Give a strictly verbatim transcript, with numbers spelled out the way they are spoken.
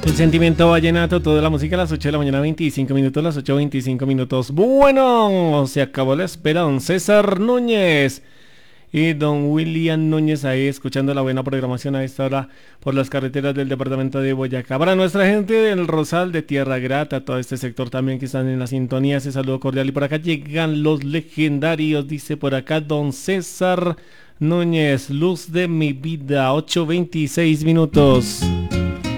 El sentimiento vallenato, toda la música a las ocho de la mañana, veinticinco minutos, las ocho veinticinco minutos. Bueno, se acabó la espera, don César Núñez y don William Núñez ahí escuchando la buena programación a esta hora por las carreteras del departamento de Boyacá. Para nuestra gente del Rosal, de Tierra Grata, todo este sector también que están en la sintonía, ese saludo cordial. Y por acá llegan los legendarios, dice por acá don César Núñez, luz de mi vida, ocho veintiséis minutos.